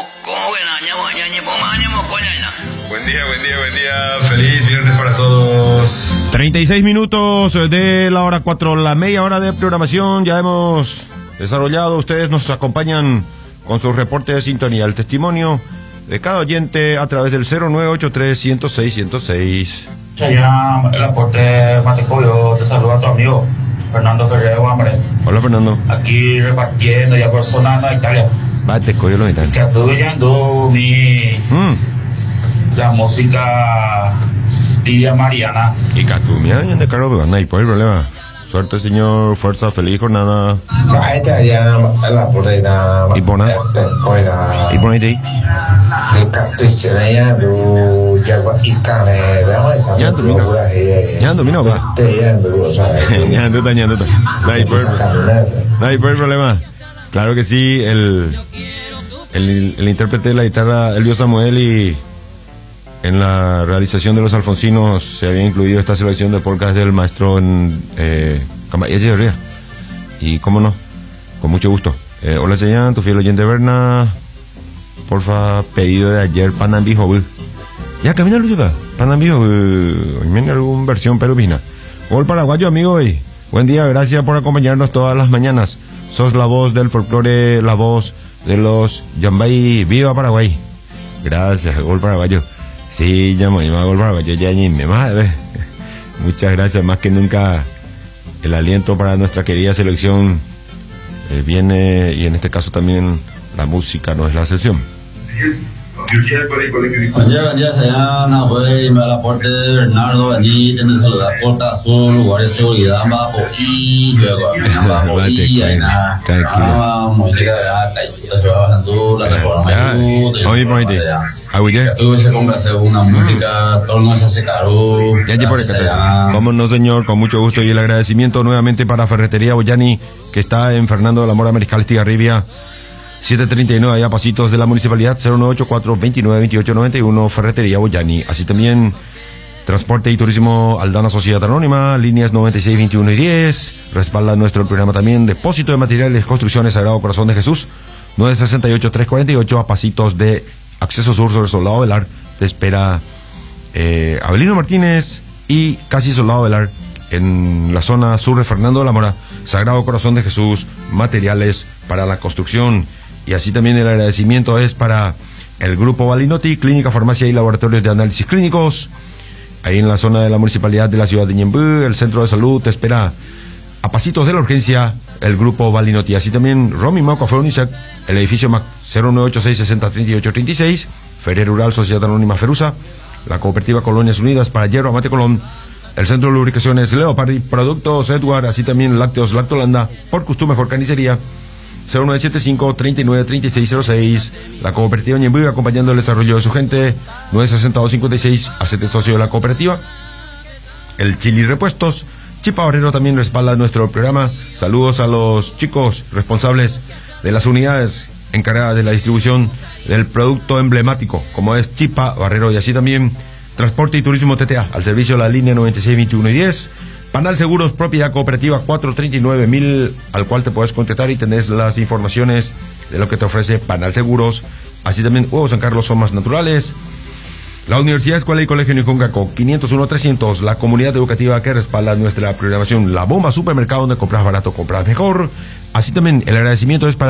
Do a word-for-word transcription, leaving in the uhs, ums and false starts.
Buen día, buen día, buen día. Feliz viernes para todos. treinta y seis minutos de la hora cuatro, la media hora de programación. Ya hemos desarrollado. Ustedes nos acompañan con sus reportes de sintonía. El testimonio de cada oyente a través del cero nueve ocho tres, uno cero seis, uno cero seis. Ya el aporte Mateco, yo te saludo a tu amigo Fernando Ferrero, hombre. Hola, Fernando. Aquí repartiendo ya por sonando a Italia. Mateco, yo lo voy a Que estuve oyendo mi mm. la música Lidia Mariana. Y Catumia, de Carlos Bebana, y por el problema. Suerte, señor. Fuerza, feliz jornada. Y por nada. Y por ahí. Ya domino. Ya domino, va. Ya ando, ya ando. No hay por el problema. Claro que sí, el, el, el intérprete de la guitarra, Elvio Samuel, y en la realización de los Alfonsinos se había incluido esta selección de polcas del maestro en eh, Camaye Echeverría. Y cómo no, con mucho gusto. Eh, hola, señor, tu fiel oyente Berna. Porfa, pedido de ayer, Panambijo. Ya camina Lucica, Panambijo. ¿Viene alguna versión peruvina? Gol paraguayo, amigo. Y buen día, gracias por acompañarnos todas las mañanas. Sos la voz del folclore, la voz de los Yambay. ¡Viva Paraguay! Gracias, gol paraguayo. Sí, ya me gol paraguayo, ya ni me más. Muchas gracias, más que nunca el aliento para nuestra querida selección eh, viene, y en este caso también la música no es la excepción. Buen día, buen día, Sayana, güey, me da el aporte de Bernardo, vení, tenés que saludar Porta Azul, guardia de seguridad, bajo y luego bajo y ahí nada, ah, muy cerca de acá, se va bajando la reforma de oye, por ahí, ya tuve que comprarse una música, todo no se hace caro, ya te por acá, cómo no, señor, con mucho gusto, y el agradecimiento nuevamente para Ferretería Boyani, que está en Fernando de la Mora, Mariscal Estigarribia, siete treinta y nueve, allá pasitos de la municipalidad. Cero nueve ocho cuatro, veintinueve, veintiocho noventa y uno, Ferretería Boyani. Así también Transporte y Turismo Aldana Sociedad Anónima, líneas noventa y seis, veintiuno y diez. Respalda nuestro programa también Depósito de Materiales, Construcciones Sagrado Corazón de Jesús, nueve sesenta y ocho, tres cuarenta y ocho, a pasitos de Acceso Sur sobre Soldado Velar. Te espera eh, Abelino Martínez y casi Soldado Velar en la zona sur de Fernando de la Mora. Sagrado Corazón de Jesús, materiales para la construcción. Y así también el agradecimiento es para el Grupo Balinotti, Clínica, Farmacia y Laboratorios de Análisis Clínicos, ahí en la zona de la municipalidad de la ciudad de Ñemby. El Centro de Salud te espera a pasitos de la urgencia, el Grupo Balinotti. Así también Romy Mau Café Unisac, el edificio Mac, cero nueve ocho seis, sesenta, treinta y ocho, treinta y seis, Feria Rural Sociedad Anónima Ferusa, la Cooperativa Colonias Unidas para Hierro Mate Colón, el Centro de Lubricaciones Leopardi, Productos Edward, así también Lácteos Lactolanda, por Custum Mejor Carnicería, cero nueve siete cinco, treinta y nueve, treinta y seis cero seis, la Cooperativa Ñemby, acompañando el desarrollo de su gente, nueve sesenta y dos, cincuenta y seis, hacete socio de la cooperativa. El Chili Repuestos, Chipa Barrero también respalda nuestro programa. Saludos a los chicos responsables de las unidades encargadas de la distribución del producto emblemático, como es Chipa Barrero, y así también Transporte y Turismo T T A, al servicio de la línea noventa y seis, veintiuno y diez. Panal Seguros, propiedad cooperativa cuatro treinta y nueve mil, al cual te puedes contactar y tenés las informaciones de lo que te ofrece Panal Seguros. Así también Huevos San Carlos son más naturales. La Universidad, Escuela y Colegio Nicungaco, quinientos uno, trescientos, la comunidad educativa que respalda nuestra programación. La Bomba Supermercado, donde compras barato, compras mejor. Así también el agradecimiento es para